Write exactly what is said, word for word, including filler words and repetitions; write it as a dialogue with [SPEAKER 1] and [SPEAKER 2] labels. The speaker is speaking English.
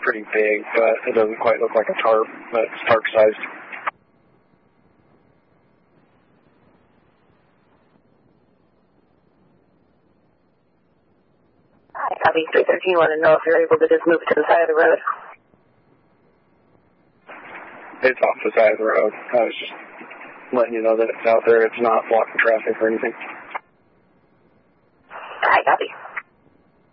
[SPEAKER 1] pretty big, but it doesn't quite look like a tarp, but it's tarp-sized.
[SPEAKER 2] Hi, copy. three thirteen, want to know if you're able to just move to the side of the road.
[SPEAKER 1] It's off the side of the road. I was just letting you know that it's out there. It's not blocking traffic or anything.